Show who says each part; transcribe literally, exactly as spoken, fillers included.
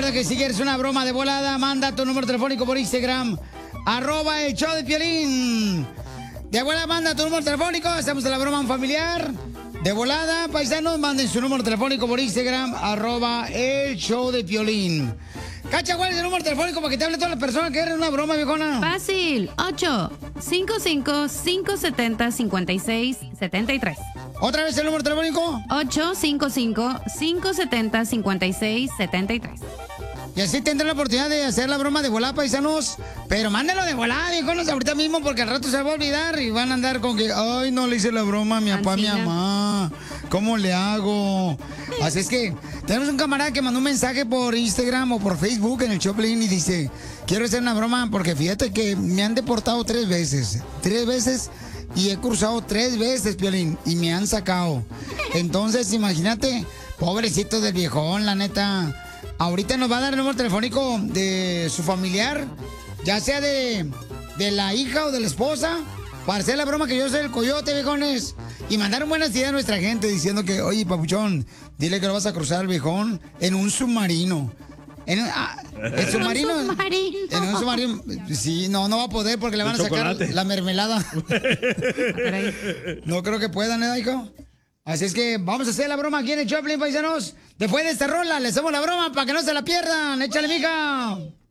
Speaker 1: Recuerda que si quieres una broma de volada, manda tu número telefónico por Instagram, arroba el show de Piolín. De volada, manda tu número telefónico, hacemos la broma familiar. De volada, paisanos, manden su número telefónico por Instagram, arroba el show de Piolín. Cacha, ¿cuál es el número telefónico para que te hable todas las personas que quieren una broma, viejona?
Speaker 2: Fácil, ocho cinco cinco, cinco siete cero, cinco seis siete tres.
Speaker 1: ¿Otra vez el número telefónico?
Speaker 2: ocho cinco cinco, cinco siete cero, cinco seis siete tres.
Speaker 1: Y así tendrán la oportunidad de hacer la broma de volada, paisanos. Pero mándenlo de volada, viejones, ahorita mismo, porque al rato se va a olvidar y van a andar con que, ay, no le hice la broma a mi papá, a mi mamá. ¿Cómo le hago? Así es que tenemos un camarada que mandó un mensaje por Instagram o por Facebook en el Choplin y dice, quiero hacer una broma porque fíjate que me han deportado tres veces. Tres veces y he cruzado tres veces, Piolín, y me han sacado. Entonces, imagínate, pobrecito del viejón, la neta. Ahorita nos va a dar el número telefónico de su familiar, ya sea de, de la hija o de la esposa, para hacer la broma que yo soy el coyote, viejones. Y mandaron buenas ideas a nuestra gente diciendo que, oye, papuchón, dile que lo vas a cruzar al viejón en un submarino. En un, ah, ¿el submarino?
Speaker 2: ¿En un submarino?
Speaker 1: En un submarino. Sí, no, no va a poder porque le van a sacar la mermelada. No creo que puedan, ¿eh, hijo? Así es que vamos a hacer la broma aquí en el Choplin, paisanos. Después de esta rola, le hacemos la broma para que no se la pierdan. ¡Échale, mija!